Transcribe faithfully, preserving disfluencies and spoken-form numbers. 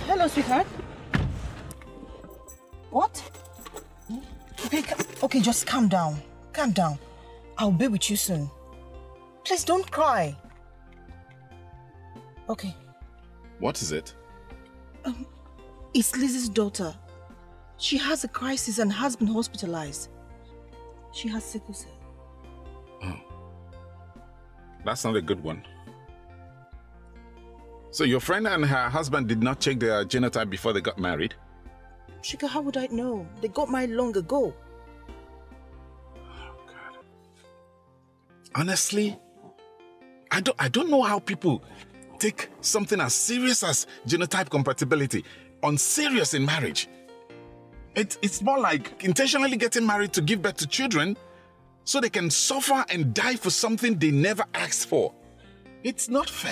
Hello, sweetheart. What? Okay, okay, just calm down. Calm down. I'll be with you soon. Please don't cry. Okay. What is it? Um, it's Lizzie's daughter. She has a crisis and has been hospitalized. She has sickle cell. Oh. That's not a good one. So your friend and her husband did not check their genotype before they got married? Shika, how would I know? They got married long ago. Oh, God. Honestly, I don't, I don't know how people take something as serious as genotype compatibility unserious in marriage. It, it's more like intentionally getting married to give birth to children so they can suffer and die for something they never asked for. It's not fair.